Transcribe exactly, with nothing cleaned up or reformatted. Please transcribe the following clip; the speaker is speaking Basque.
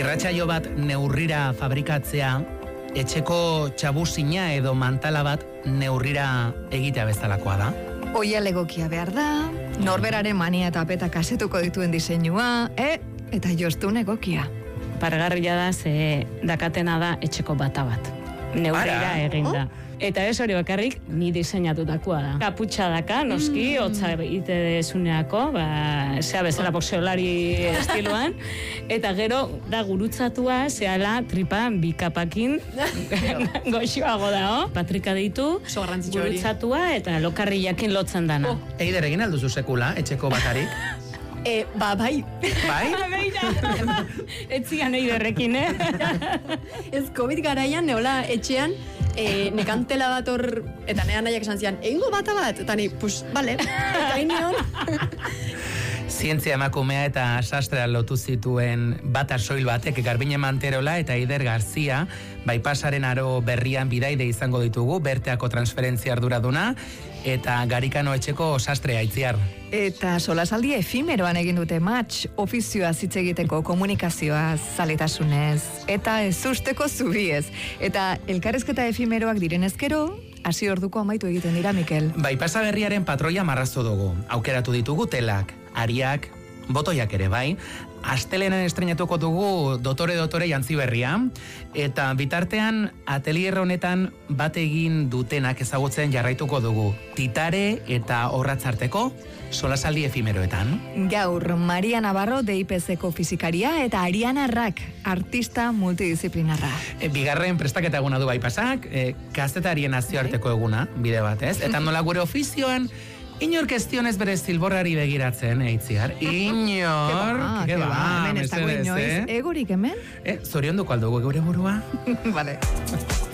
irratsaio bat neurrira fabrikatzea, etxeko txabuzina edo mantala bat neurrira egitea bezalakoa da. Oia legokia behar da, norberaren mania eta apeta kasetuko dituen diseinua, e, eta jostun egokia. Pargarria da, ze dakatena da etxeko bata bat. Neurrira eginda. Oh? Eta ez hori bakarrik, ni diseinatutakoa da. Kaputxa daka, noski, mm. hotza ite dezuneako, ba, zea bezala boxeolari estiloan, eta gero da gurutzatua, zehala tripa bikapakin goxoago da, oh? Patrika ditu, gurutzatua, eta lokarri jakin lotzen dana. Oh. Eider, egin alduzu sekula, etxeko batarik? E, ba, bai. Bai? Beira. Etzian eiderrekin, eh? Ez COVID garaian, neola etxean, e, nekantela bat hor, eta nean nahiak esan zian, egingo bata bat? Eta ni, pues, bale, eta inion. Zientzia emakumea eta sastrea lotu zituen bata soil batek Garbine Manterola eta Eider Garzia, baipasaren aro berrian bidaide izango ditugu, berteako transferentzia arduraduna, eta Garikano etxeko sastrea Itziar. Eta solasaldi efimeroan egin dute match, ofizioa hitz egiteko komunikazioa zaletasunez, eta ez usteko zubiez. Eta elkarrezketa efimeroak direnezkero, hasi orduko amaitu egiten dira, Mikel. Baipasa berriaren patroia marraztu dugu. Aukeratu ditugu telak, ariak, botoiak ere bai. Astelenen estrenatuko dugu Dotore Dotore jantzi berria, eta bitartean atelier honetan bat egin dutenak ezagutzen jarraituko dugu. Titare eta Horratzarteko solasaldi efimeroetan. Gaur, Maria Navarro D I P C-ko fizikaria eta Ariana Rak, artista multidisciplinarra. E, bigarren prestaketa eguna du Baipasak, e, kazetarien nazioarteko eguna, bide batez, eta nola gure ofizioan Inor kestionez bere zilborrari begiratzen, Eitziar. Inor, ke ba, hemen ez dago inoiz. Egorik hemen? Eh, zorionduko aldugu gure burua? Vale.